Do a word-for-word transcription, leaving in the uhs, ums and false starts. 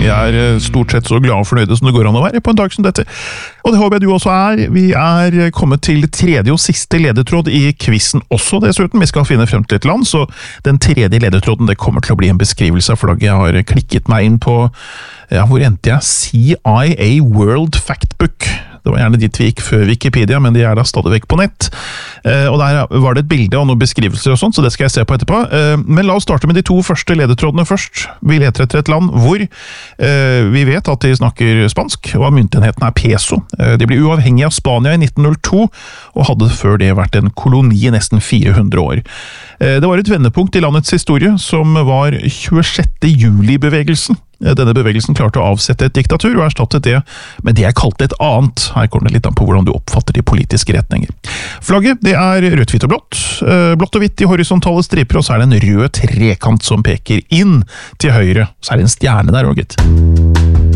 er stort sett så glad og fornøyde som det går an å være på en dag som dette. Og det håper jeg du også er. Vi er kommet til tredje og siste ledetråd i quizen også dessuten. Vi skal finne frem til et land, så den tredje ledetråden det kommer til å bli en beskrivelse av flagget. Jeg har klikket meg inn på, ja, hvor endte jeg? C I A World Factbook. Det var gjerne dit vi gikk før Wikipedia, men de er da stadig vekk på nett. Eh, og der var det et bilde og noen beskrivelser og sånt, så det skal jeg se på etterpå. Eh, men la oss starte med de to første ledetrådene først. Vi leter etter et land hvor eh, vi vet at de snakker spansk, og at myntenheten er peso. Eh, de ble uavhengige av Spania i nitten null to, og hadde før det vært en koloni i nesten fire hundre år. Eh, det var et vendepunkt i landets historie, som var tjuesjette juli-bevegelsen. Denne bevegelsen klarte å avsette et diktatur og erstattet det med det jeg kalte et annet. Her kommer det litt an på hvordan du oppfatter de politiske retninger. Flagget det er rødt, hvitt og blått. Blått og hvitt i horisontale striper, og så er det en rød trekant som peker inn til høyre. Så er det en stjerne der også, gitt.